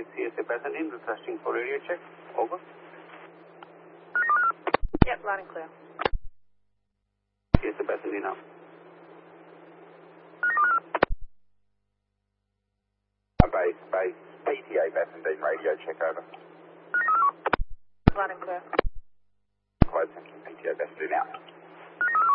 is CSA Bassendean, requesting for radio check. Over. Yep, loud and clear. CSA Bassendean now. Base, PTA Bassendean, radio check over. Loud and clear. Close, thank you. PTA Bassendean out.